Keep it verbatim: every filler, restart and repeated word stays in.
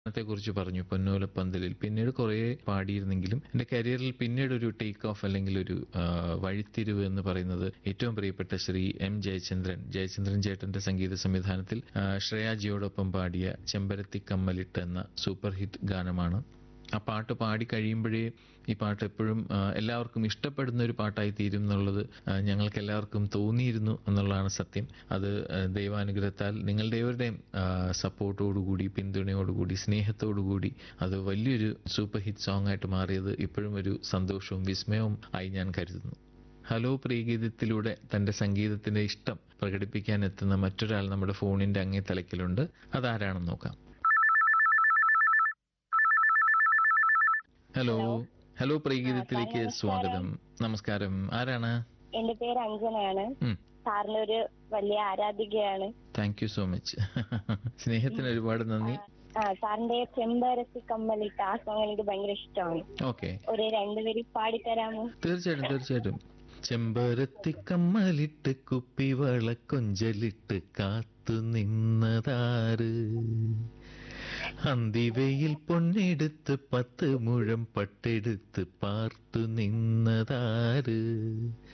ത്തെക്കുറിച്ച് പറഞ്ഞു പൊന്നോലപ്പന്തലിൽ. പിന്നീട് കുറേ പാടിയിരുന്നെങ്കിലും എൻ്റെ കരിയറിൽ പിന്നീട് ഒരു ടേക്ക് ഓഫ് അല്ലെങ്കിൽ ഒരു ആ, വഴിത്തിരിവ് എന്ന് പറയുന്നത് ഏറ്റവും പ്രിയപ്പെട്ട ശ്രീ എം ജയചന്ദ്രൻ ജയചന്ദ്രൻ ചേട്ടന്റെ സംഗീത സംവിധാനത്തിൽ ആ, ശ്രേയാജിയോടൊപ്പം പാടിയ ചെമ്പരത്തി കമ്മലിട്ട് എന്ന സൂപ്പർ ഹിറ്റ് ഗാനമാണ്. ആ പാട്ട് പാടി കഴിയുമ്പോഴേ ഈ പാട്ട് എപ്പോഴും ആ, എല്ലാവർക്കും ഇഷ്ടപ്പെടുന്ന ഒരു പാട്ടായി തീരും എന്നുള്ളത് ആ, ഞങ്ങൾക്ക് എല്ലാവർക്കും തോന്നിയിരുന്നു എന്നുള്ളതാണ് സത്യം. അത് ആ, ദൈവാനുഗ്രഹത്താൽ നിങ്ങളുടെ ഏവരുടെയും സപ്പോർട്ടോടുകൂടി, പിന്തുണയോടുകൂടി, സ്നേഹത്തോടുകൂടി അത് വലിയൊരു സൂപ്പർ ഹിറ്റ് സോങ് ആയിട്ട് മാറിയത് ഇപ്പോഴും ഒരു സന്തോഷവും വിസ്മയവും ആയി ഞാൻ കരുതുന്നു. ഹലോ പ്രിയഗീതത്തിലൂടെ തന്റെ സംഗീതത്തിന്റെ ഇഷ്ടം പ്രകടിപ്പിക്കാൻ എത്തുന്ന മറ്റൊരാൾ നമ്മുടെ ഫോണിന്റെ അങ്ങേ തലക്കിലുണ്ട്. അതാരാണെന്ന് നോക്കാം. Hello hello. ഹലോ ആ, സാർ പ്രിയഗീതത്തിലേക്ക് നമസ്കാരം. സ്വാഗതം. നമസ്കാരം. ആരാണ്? എന്റെ പേര് അഞ്ജനയാണ്. ഉം. സാറിന്റെ ഒരു വലിയ ആരാധികയാണ്. Thank you so much. സ്നേഹത്തിന് ഒരുപാട് നന്ദി. ആ സാറിന്റെ ചെമ്പരത്തി കമ്മലിട്ട് ആ സോങ് എനിക്ക് ഭയങ്കര ഇഷ്ടമാണ്. ഓക്കെ, ഒരു രണ്ടുപേരി പാടിത്തരാമോ? തീർച്ചയായിട്ടും തീർച്ചയായിട്ടും. ചെമ്പരത്തി കമ്മലിട്ട് കുപ്പിവള കൊഞ്ചലിട്ട് കാത്തു നിന്നതാറ്, അന്തിവയിൽ പൊന്നെടുത്ത് പത്ത് മുഴം പട്ടെടുത്ത് പാർത്തു നിന്നതാറ്,